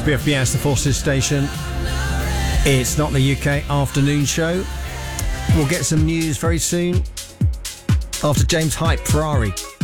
BFBS, the Forces Station. It's not the UK afternoon show. We'll get some news very soon after James Hype, Ferrari.